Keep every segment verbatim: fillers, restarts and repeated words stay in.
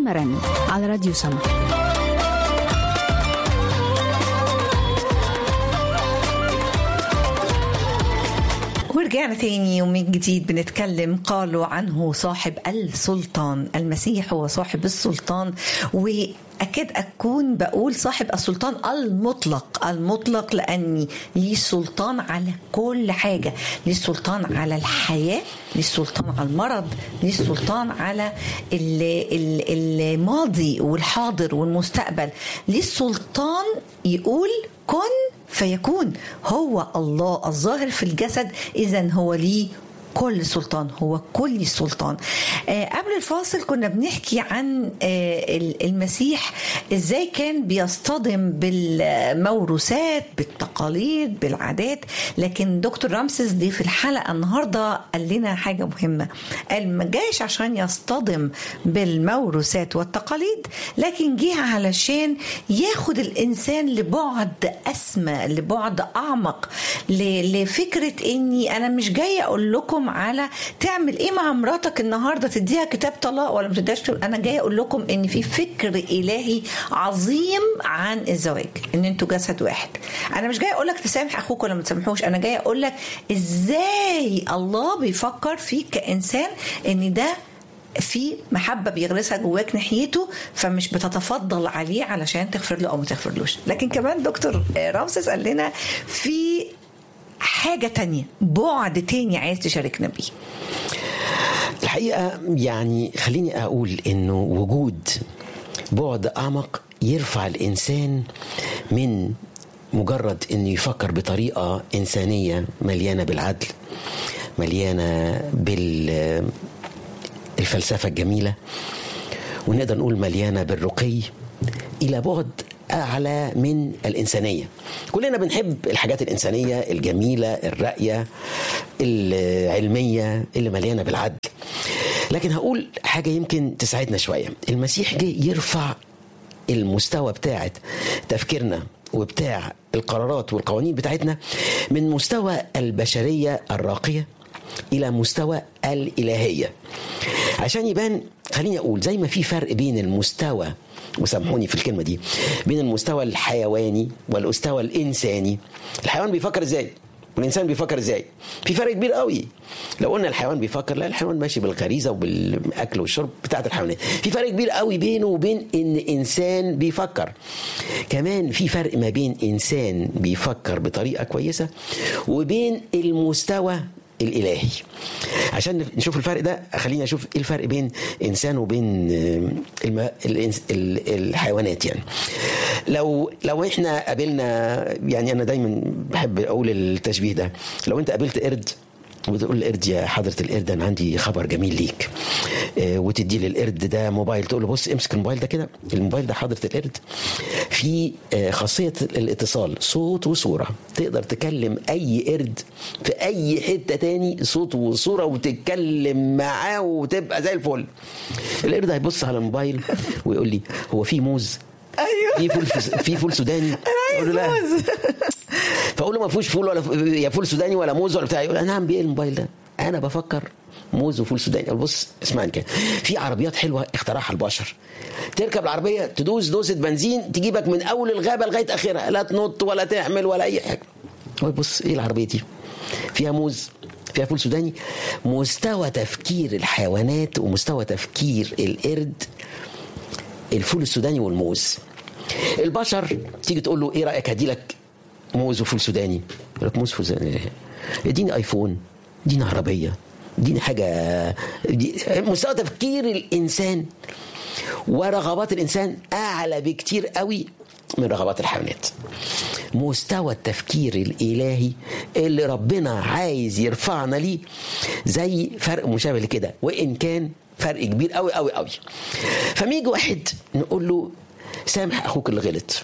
المرن على راديو سما. ورجعنا تاني ومن جديد بنتكلم. قالوا عنه صاحب السلطان، المسيح هو صاحب السلطان، وأكاد أكون بقول صاحب السلطان المطلق المطلق لأني ليه سلطان على كل حاجة. ليه سلطان على الحياة، ليه سلطان على المرض، ليه سلطان على الماضي والحاضر والمستقبل. ليه سلطان يقول كن فيكون. هو الله الظاهر في الجسد، إذن هو ليه كل سلطان، هو كل السلطان. آه قبل الفاصل كنا بنحكي عن آه المسيح ازاي كان بيصطدم بالموروثات، بالتقاليد، بالعادات. لكن دكتور رامسيس دي في الحلقة النهاردة قال لنا حاجة مهمة. قال ما جاش عشان يصطدم بالموروثات والتقاليد، لكن جه علشان ياخد الإنسان لبعد أسمى، لبعد أعمق، لفكرة إني أنا مش جاي أقول لكم على تعمل ايه مع مراتك النهارده، تديها كتاب طلاق ولا ما تديهاش. انا جاي اقول لكم ان في فكر الهي عظيم عن الزواج، ان انتوا جسد واحد. انا مش جاي اقول لك تسامح اخوك ولا ما تسامحوش، انا جاي اقول لك ازاي الله بيفكر فيك كانسان، ان ده في محبة بيغرسها جواك ناحيته، فمش بتتفضل عليه علشان تغفر له او ما تغفرلوش. لكن كمان دكتور رامسيس قال لنا في حاجة تانية، بعد تاني عايز تشاركنا بيه. الحقيقة يعني خليني أقول إنه وجود بعد أعمق يرفع الإنسان من مجرد إنه يفكر بطريقة إنسانية مليانة بالعدل، مليانة بالفلسفة الجميلة، ونقدر نقول مليانة بالرقي، إلى بعد أعلى من الإنسانية. كلنا بنحب الحاجات الإنسانية الجميلة الراقية العلمية اللي مليانة بالعدل. لكن هقول حاجة يمكن تساعدنا شوية. المسيح جه يرفع المستوى بتاعة تفكيرنا وبتاع القرارات والقوانين بتاعتنا من مستوى البشرية الراقية إلى مستوى الإلهية. عشان يبان، خليني أقول زي ما في فرق بين المستوى، وسامحوني في الكلمة دي، بين المستوى الحيواني والمستوى الإنساني. الحيوان بيفكر إزاي والإنسان بيفكر إزاي؟ في فرق كبير قوي. لو قلنا الحيوان بيفكر، لا، الحيوان ماشي بالغريزة وبالأكل والشرب بتاعت الحيوانات. في فرق كبير قوي بينه وبين إن إنسان بيفكر. كمان في فرق ما بين إنسان بيفكر بطريقة كويسة وبين المستوى الإلهي. عشان نشوف الفرق ده خلينا نشوف ايه الفرق بين إنسان وبين الم... الحيوانات. يعني لو لو احنا قابلنا، يعني أنا دايما بحب أقول التشبيه ده، لو أنت قابلت قرد وتقول للقرد يا حضرة القرد أنا عندي خبر جميل ليك، اه وتدي للقرد ده موبايل، تقول له بص امسك الموبايل ده كده، الموبايل ده حضرة القرد في اه خاصية الاتصال صوت وصورة، تقدر تكلم أي قرد في أي حتة تاني صوت وصورة وتتكلم معاه وتبقى زي الفل. القرد هيبص على الموبايل ويقول لي هو في موز؟ ايوه في فول في فول سوداني؟ اقول له لا. فاقول له ما فيهوش فول ولا يا فول سوداني ولا موز ولا بتاع. يقول انا هعمل بيه الموبايل ده؟ انا بفكر موز وفول سوداني. بص اسمعني كده، في عربيات حلوه اخترعها البشر، تركب العربيه تدوس دوسه بنزين تجيبك من اول الغابه لغايه اخرها، لا تنط ولا تعمل ولا اي حاجه. بص ايه العربيه دي؟ فيها موز، فيها فول سوداني. مستوى تفكير الحيوانات ومستوى تفكير القرد الفول السوداني والموز. البشر تيجي تقول له ايه رايك هدي لك موز وفول سوداني، يقول لك موز وفول سوداني؟ اديني ايفون، اديني عربيه، اديني حاجه. دي مستوى تفكير الانسان ورغبات الانسان اعلى بكتير قوي من رغبات الحيوانات. مستوى التفكير الالهي اللي ربنا عايز يرفعنا ليه زي فرق مشابه لكده، وان كان فرق كبير قوي قوي قوي. فميجي واحد نقول له سامح اخوك اللي غلط،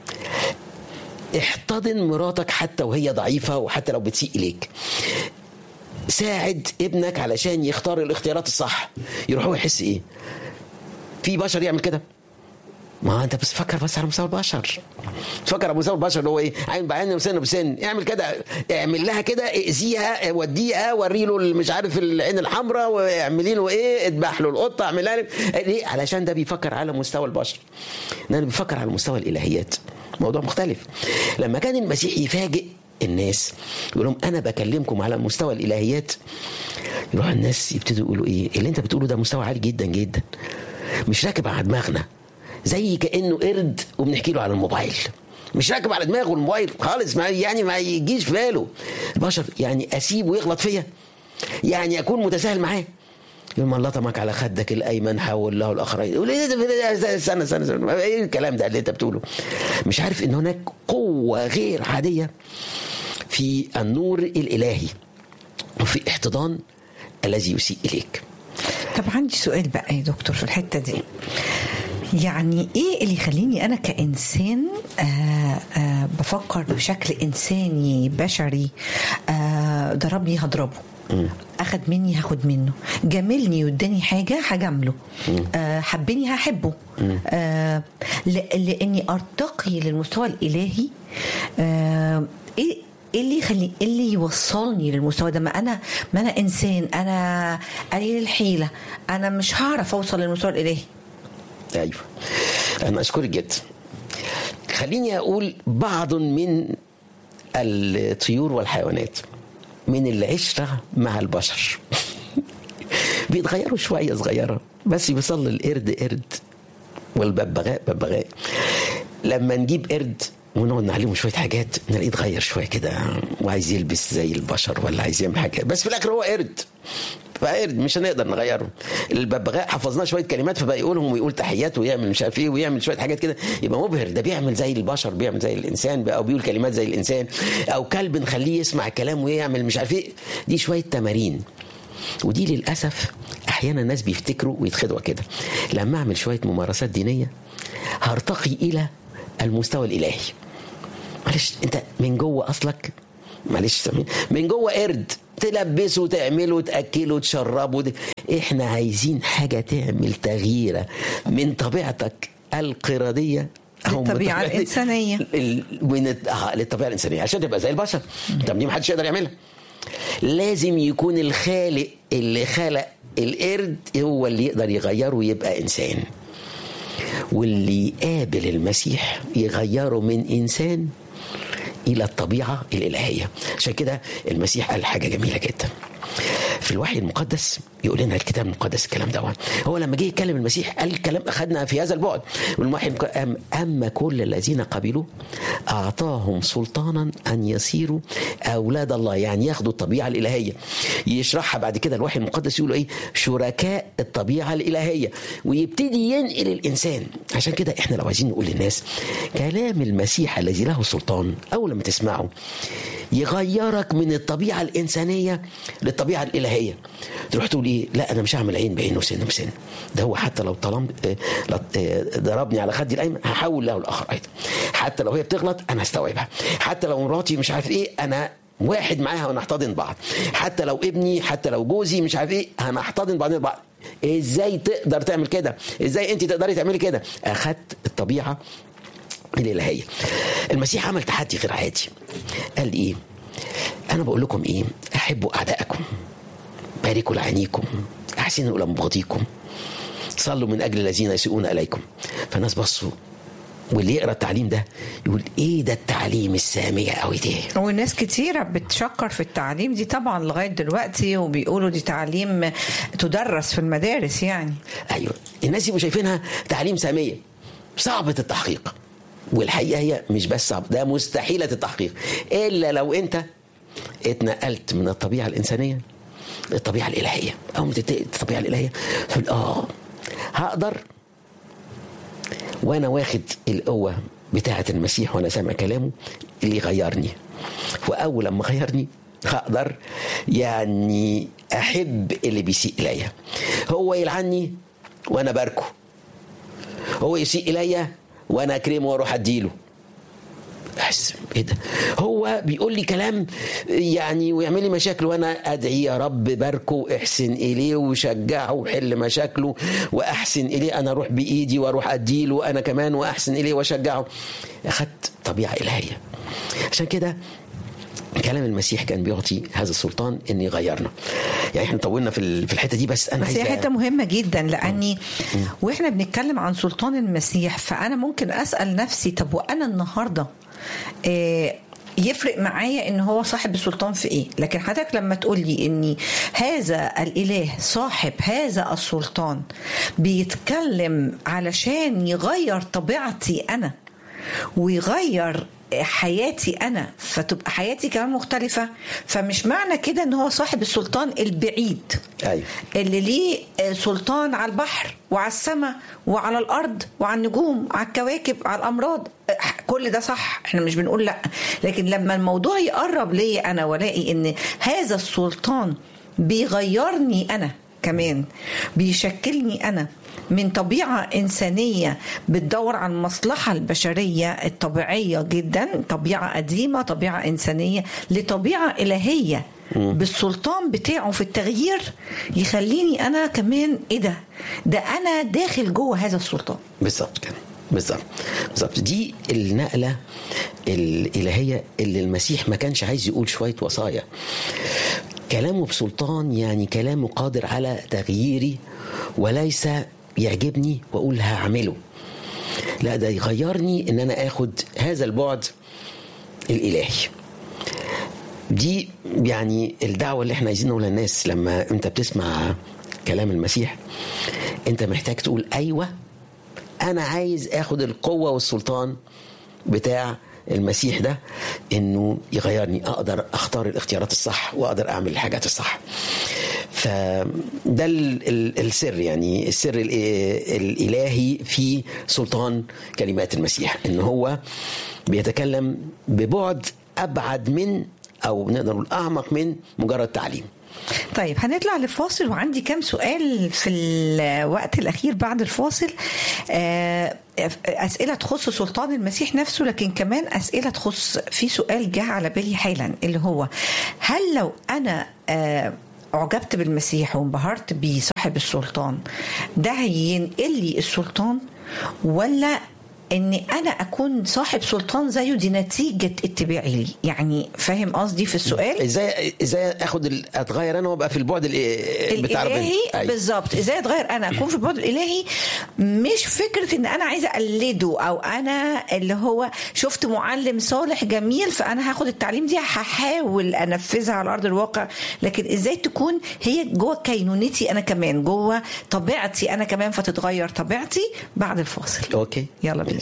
احتضن مراتك حتى وهي ضعيفة وحتى لو بتسيء إليك، ساعد ابنك علشان يختار الاختيارات الصح. يروح هو يحس ايه؟ في بشر يعمل كده؟ ما انت بس فكر بس على مستوى البشر، تفكر على مستوى البشر اللي هو ايه؟ عين بعين وسن بسن، اعمل كده، اعمل لها كده، اذيها، وديها، وري له مش عارف العين الحمراء، واعملي له ايه، اذبح له القطه، اعملها ليه؟ علشان ده بيفكر على مستوى البشر. ده بيفكر على مستوى الالهيات، موضوع مختلف. لما كان المسيح يفاجئ الناس يقول لهم انا بكلمكم على مستوى الالهيات، يروح الناس يبتدوا يقولوا ايه اللي انت بتقوله ده؟ مستوى عالي جدا جدا، مش راكب على دماغنا، زي كانه قرد وبنحكي له على الموبايل، مش راكب على دماغه الموبايل خالص، ما يعني ما يجيش في باله. البشر يعني اسيبه يغلط فيا؟ يعني اكون متساهل معاه؟ يوم الله طمك على خدك الايمن حول له الاخرين، يقول ايه ده؟ سنه سنه سنه ايه الكلام ده اللي انت بتقوله؟ مش عارف ان هناك قوه غير عاديه في النور الالهي وفي احتضان الذي يسيء اليك. طب عندي سؤال بقى يا دكتور في الحته دي، يعني ايه اللي يخليني انا كانسان آآ آآ بفكر بشكل انساني بشري؟ ضربني هضربه، اخد مني هاخد منه، جاملني واداني حاجه هجامله، حبني هحبه، لاني ارتقي للمستوى الالهي. ايه ايه اللي يخلي ايه اللي يوصلني للمستوى ده؟ ما انا ما انا انسان، انا قليل الحيله، انا مش هعرف اوصل للمستوى الالهي. ايوه، انا اشكرك جدا. خليني اقول بعض من الطيور والحيوانات من العشره مع البشر بيتغيروا شويه صغيره، بس بيوصل القرد قرد والببغاء ببغاء. لما نجيب قرد ونقعد نعلمه شويه حاجات نلاقيه يتغير شويه كده، وعايز يلبس زي البشر ولا عايز يعمل حاجه، بس في الاخر هو قرد، فقرد مش هنقدر نغيره. الببغاء حفظناه شويه كلمات فبقى يقولهم ويقول تحيات ويعمل مش عارف ايه ويعمل شويه حاجات كده، يبقى مبهر. ده بيعمل زي البشر، بيعمل زي الانسان بقى، او بيقول كلمات زي الانسان. او كلب نخليه يسمع الكلام ويعمل مش عارف ايه. دي شويه تمارين، ودي للاسف احيانا الناس بيفتكروا ويتخدعوا كده. لما اعمل شويه ممارسات دينيه هرتقي الى المستوى الالهي. معلش انت من جوه اصلك، معلش من جوه قرد، تلبسه تعمله تأكله تشربه دي. احنا عايزين حاجة تعمل تغيير من طبيعتك القردية أو للطبيعة الإنسانية، من للطبيعة الإنسانية عشان تبقى زي البشر. طب دي محدش يقدر يعملها. لازم يكون الخالق اللي خلق القرد هو اللي يقدر يغيره ويبقى إنسان، واللي يقابل المسيح يغيره من إنسان إلى الطبيعة الإلهية. عشان كده المسيح قال حاجة جميلة جدا في الوحي المقدس، يقول لنا الكتاب المقدس الكلام ده. هو لما جه يتكلم المسيح قال كلام أخذنا في هذا البعد، والوحي أما كل الذين قبلوا أعطاهم سلطانا أن يصيروا أولاد الله، يعني ياخدوا الطبيعة الإلهية. يشرحها بعد كده الوحي المقدس يقولوا إيه؟ شركاء الطبيعة الإلهية، ويبتدي ينقل الإنسان. عشان كده إحنا لو عايزين نقول للناس كلام المسيح الذي له سلطان، أول ما تسمعه يغيرك من الطبيعة الإنسانية للطبيعة الإلهية، تروح تقول إيه؟ لا أنا مش هعمل عين بعين وسن بسن. ده هو حتى لو طلم ضربني على خدي الأيمن هحول له الآخر أيضا. حتى لو هي بتغلط أنا هستوعبها. حتى لو مراتي مش عارف إيه أنا واحد معاها ونحتضن بعض. حتى لو ابني، حتى لو جوزي مش عارف إيه هنحتضن بعض بعض. إزاي تقدر تعمل كده؟ إزاي أنت تقدري تعملي كده؟ أخدت الطبيعة الإلهية. المسيح عمل تحدي غير عادي. قال إيه؟ أنا بقول لكم إيه؟ أحبوا أعدائكم، باركوا لعينيكم، أحسنوا إلى مبغضيكم، صلوا من أجل الذين يسيئون إليكم. فالناس بصوا، واللي يقرأ التعليم ده يقول إيه ده التعليم السامية قوي ده. والناس كتيرة بتشكر في التعليم دي طبعا لغاية دلوقتي، وبيقولوا دي تعليم تدرس في المدارس يعني. أيوة، الناس يبقوا شايفينها تعليم سامية صعبة التحقيق، والحقيقة هي مش بس صعب، ده مستحيلة التحقيق إلا لو أنت اتنقلت من الطبيعة الإنسانية للطبيعة الإلهية. أو من الطبيعة الإلهية تقول آه هقدر وأنا واخد القوة بتاعة المسيح وأنا سامع كلامه اللي يغيرني. وأول لما غيرني هقدر يعني أحب اللي بيسيء إليا. هو يلعني وأنا باركه، هو يسيء إليا وأنا أكرمه وأروح أديله. بس ايه ده؟ هو بيقول لي كلام يعني ويعمل لي مشاكل، وانا ادعي يا رب باركه، احسن اليه وشجعه وحل مشاكله واحسن اليه، انا اروح بايدي واروح اديله انا كمان واحسن اليه واشجعه. اخدت طبيعه الهيه. عشان كده كلام المسيح كان بيعطي هذا السلطان ان يغيرنا. يعني احنا طولنا في في الحته دي، بس انا بس هي حته مهمه جدا، لاني واحنا بنتكلم عن سلطان المسيح فانا ممكن اسال نفسي طب وانا النهارده إيه يفرق معايا ان هو صاحب السلطان في ايه؟ لكن حضرتك لما تقول لي ان هذا الاله صاحب هذا السلطان بيتكلم علشان يغير طبيعتي انا ويغير حياتي أنا فتبقى حياتي كمان مختلفة، فمش معنى كده ان هو صاحب السلطان البعيد أيوة. اللي ليه سلطان على البحر وعلى السماء وعلى الأرض وعلى النجوم على الكواكب على الأمراض، كل ده صح، احنا مش بنقول لا. لكن لما الموضوع يقرب لي أنا ولاقي ان هذا السلطان بيغيرني أنا كمان، بيشكلني أنا من طبيعة إنسانية بتدور على المصلحة البشرية الطبيعية جدا، طبيعة قديمة طبيعة إنسانية، لطبيعة إلهية بالسلطان بتاعه في التغيير، يخليني أنا كمان إيه ده ده أنا داخل جوه هذا السلطان. بالظبط كده، بالظبط بالظبط. دي النقلة الإلهية اللي المسيح ما كانش عايز يقول شوية وصايا، كلامه بسلطان، يعني كلامه قادر على تغييري، وليس يعجبني وأقول هعمله، لا ده يغيرني إن أنا أخد هذا البعد الإلهي. دي يعني الدعوة اللي احنا عايزين نقولها للناس. لما انت بتسمع كلام المسيح انت محتاج تقول أيوة أنا عايز أخد القوة والسلطان بتاع المسيح ده، انه يغيرني، اقدر اختار الاختيارات الصح واقدر اعمل الحاجات الصح. فده السر، يعني السر الالهي في سلطان كلمات المسيح، ان هو بيتكلم ببعد ابعد من، او نقدر نقول اعمق من مجرد تعليم. طيب هنطلع لفاصل، وعندي كم سؤال في الوقت الأخير بعد الفاصل، أسئلة تخص سلطان المسيح نفسه، لكن كمان أسئلة تخص، في سؤال جاء على بالي حالا اللي هو هل لو أنا أعجبت بالمسيح وانبهرت بصاحب السلطان ده هينقل لي السلطان، ولا اني انا اكون صاحب سلطان زيه دي نتيجه اتباعي لي؟ يعني فاهم قصدي في السؤال؟ ازاي ازاي اخد اتغير انا وابقى في البعد بتاع الالهي بالظبط. ازاي اتغير انا اكون في البعد الالهي، مش فكره ان انا عايزه اقلده، او انا اللي هو شفت معلم صالح جميل فانا هاخد التعليم دي هحاول انفذها على ارض الواقع، لكن ازاي تكون هي جوه كينونتي انا كمان، جوه طبيعتي انا كمان، فتتغير طبيعتي بعد الفاصل. اوكي يلا بينا.